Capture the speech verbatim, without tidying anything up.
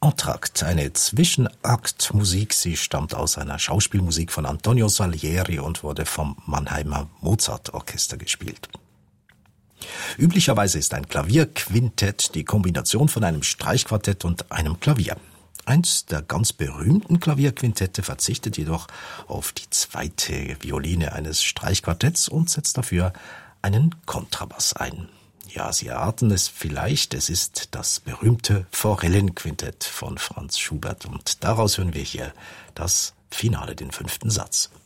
Entr'acte, eine Zwischenaktmusik. Sie stammt aus einer Schauspielmusik von Antonio Salieri und wurde vom Mannheimer Mozart-Orchester gespielt. Üblicherweise ist ein Klavierquintett die Kombination von einem Streichquartett und einem Klavier. Eins der ganz berühmten Klavierquintette verzichtet jedoch auf die zweite Violine eines Streichquartetts und setzt dafür einen Kontrabass ein. Ja, Sie erraten es vielleicht, es ist das berühmte Forellenquintett von Franz Schubert und daraus hören wir hier das Finale, den fünften Satz.